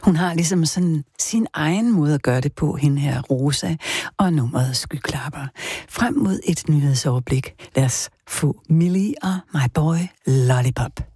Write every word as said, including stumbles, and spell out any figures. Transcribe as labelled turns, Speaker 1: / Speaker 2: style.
Speaker 1: Hun har ligesom sådan sin egen måde at gøre det på, hende her Rosa, og nummeret Skyklapper. Frem mod et nyhedsoverblik. Lad os få Millie og My Boy Lollipop.